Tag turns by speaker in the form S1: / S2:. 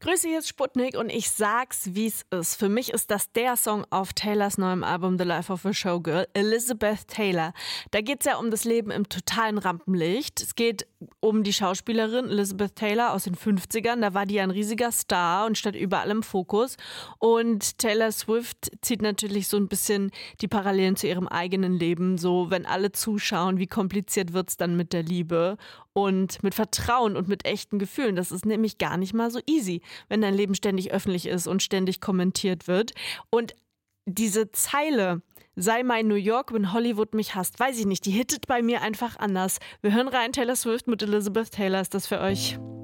S1: Grüße, hier ist Sputnik und ich sag's, wie's ist. Für mich ist das der Song auf Taylors neuem Album The Life of a Showgirl, Elizabeth Taylor. Da geht's ja um das Leben im totalen Rampenlicht. Es geht um die Schauspielerin Elizabeth Taylor aus den 50ern. Da war die ja ein riesiger Star und stand überall im Fokus. Und Taylor Swift zieht natürlich so ein bisschen die Parallelen zu ihrem eigenen Leben. So, wenn alle zuschauen, wie kompliziert wird's dann mit der Liebe und mit Vertrauen und mit echten Gefühlen. Das ist nämlich gar nicht mal so easy, wenn dein Leben ständig öffentlich ist und ständig kommentiert wird. Und diese Zeile, sei mein New York, wenn Hollywood mich hasst, weiß ich nicht, die hittet bei mir einfach anders. Wir hören rein, Taylor Swift mit Elizabeth Taylor, ist das für euch?